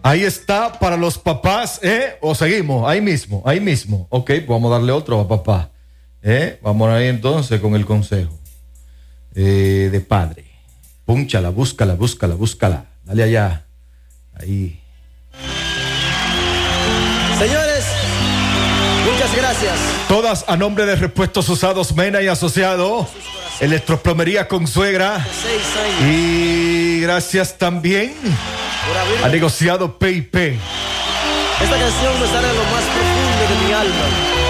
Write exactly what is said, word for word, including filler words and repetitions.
Ahí está para los papás, ¿eh? O seguimos, ahí mismo, ahí mismo. Ok, pues vamos a darle otro a papá. ¿Eh? Vamos ahí entonces con el consejo eh, de padre. Púnchala, búscala, búscala, búscala. Dale allá. Ahí. Señores, muchas gracias. Todas a nombre de Repuestos Usados Mena y Asociado, Electroplomería Consuegra. Y gracias también a Negociado P y P. Esta canción me sale de lo más profundo de mi alma.